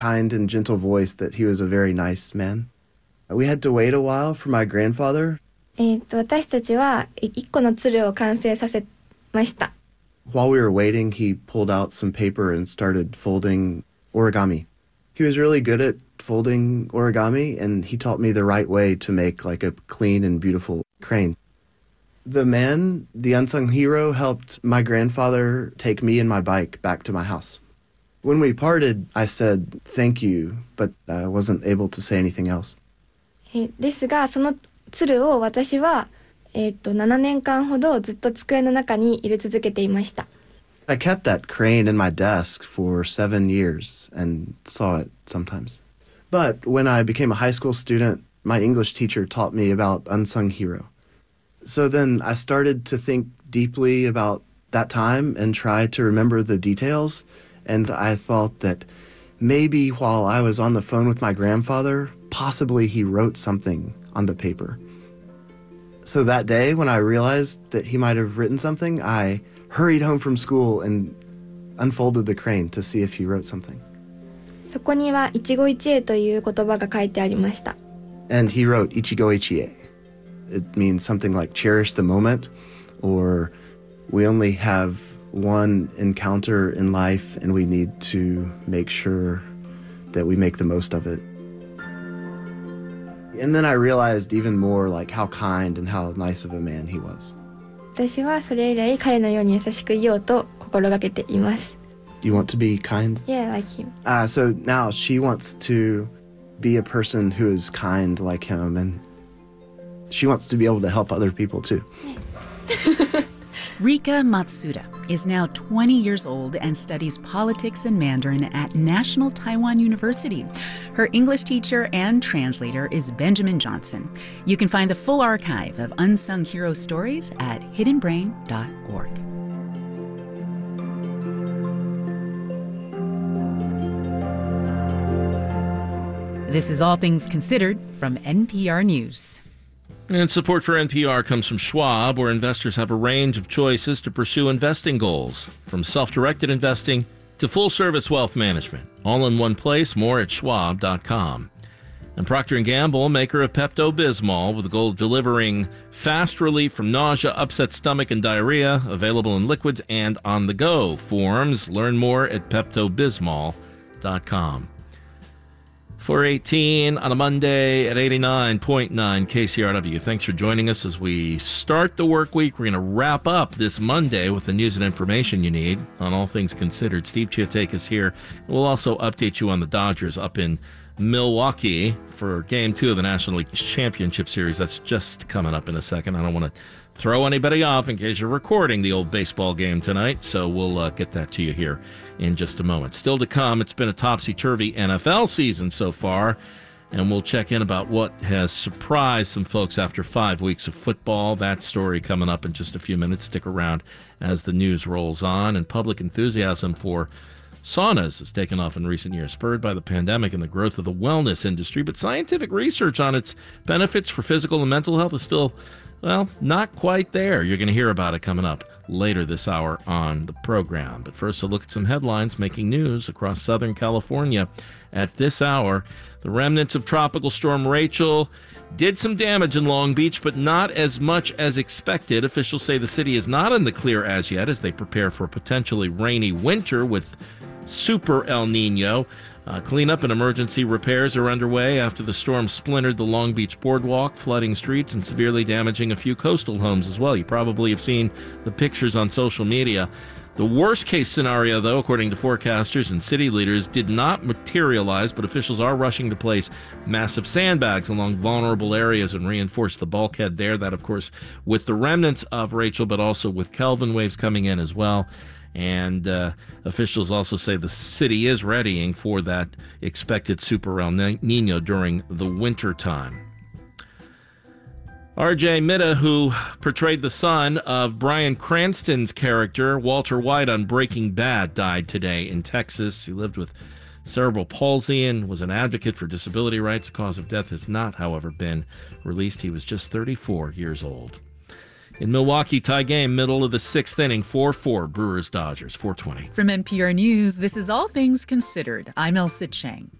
kind and gentle voice that he was a very nice man. We had to wait a while for my grandfather. 私たちは一個の鶴を完成させました。 While we were waiting, he pulled out some paper and started folding origami. He was really good at folding origami, and he taught me the right way to make like a clean and beautiful crane. The man, the unsung hero, helped my grandfather take me and my bike back to my house. When we parted, I said thank you, but I wasn't able to say anything else. ですが、その鶴を私は、7年間ほどずっと机の中に入れ続けていました。 I kept that crane in my desk for 7 years and saw it sometimes. But when I became a high school student, my English teacher taught me about unsung hero. So then I started to think deeply about that time and try to remember the details. And I thought that maybe while I was on the phone with my grandfather, possibly he wrote something on the paper. So that day, when I realized that he might have written something, I hurried home from school and unfolded the crane to see if he wrote something. そこには一期一会という言葉が書いてありました。 And he wrote ichigo ichie. It means something like cherish the moment, or we only have one encounter in life and we need to make sure that we make the most of it. And then I realized even more like how kind and how nice of a man he was. 私はそれ以来彼のように優しくいようと心がけています。 You want to be kind? Yeah, like him. So now she wants to be a person who is kind like him, and she wants to be able to help other people too. Rika Matsuda is now 20 years old and studies politics and Mandarin at National Taiwan University. Her English teacher and translator is Benjamin Johnson. You can find the full archive of Unsung Hero Stories at hiddenbrain.org. This is All Things Considered from NPR News. And support for NPR comes from Schwab, where investors have a range of choices to pursue investing goals, from self-directed investing to full-service wealth management. All in one place, more at schwab.com. And Procter & Gamble, maker of Pepto-Bismol, with the goal of delivering fast relief from nausea, upset stomach, and diarrhea, available in liquids and on-the-go forms. Learn more at peptobismol.com. 4:18 on a Monday at 89.9 KCRW. Thanks for joining us as we start the work week. We're going to wrap up this Monday with the news and information you need on All Things Considered. Steve Chiatek is here. We'll also update you on the Dodgers up in Milwaukee for Game 2 of the National League Championship Series. That's just coming up in a second. I don't want to throw anybody off in case you're recording the old baseball game tonight, so we'll get that to you here in just a moment. Still to come, it's been a topsy-turvy NFL season so far, and we'll check in about what has surprised some folks after 5 weeks of football. That story coming up in just a few minutes. Stick around as the news rolls on. And public enthusiasm for saunas has taken off in recent years, spurred by the pandemic and the growth of the wellness industry. But scientific research on its benefits for physical and mental health is still, well, not quite there. You're going to hear about it coming up later this hour on the program. But first, a look at some headlines making news across Southern California at this hour. The remnants of Tropical Storm Rachel did some damage in Long Beach, but not as much as expected. Officials say the city is not in the clear as yet as they prepare for a potentially rainy winter with Super El Nino. Cleanup and emergency repairs are underway after the storm splintered the Long Beach boardwalk, flooding streets and severely damaging a few coastal homes as well. You probably have seen the pictures on social media. The worst-case scenario, though, according to forecasters and city leaders, did not materialize, but officials are rushing to place massive sandbags along vulnerable areas and reinforce the bulkhead there. That, of course, with the remnants of Rachel, but also with Kelvin waves coming in as well. And officials also say the city is readying for that expected Super El Nino during the winter time. R.J. Middah, who portrayed the son of Bryan Cranston's character, Walter White, on Breaking Bad, died today in Texas. He lived with cerebral palsy and was an advocate for disability rights. The cause of death has not, however, been released. He was just 34 years old. In Milwaukee, tie game, middle of the sixth inning, 4-4, Brewers-Dodgers, 420. From NPR News, this is All Things Considered. I'm Elsa Chang.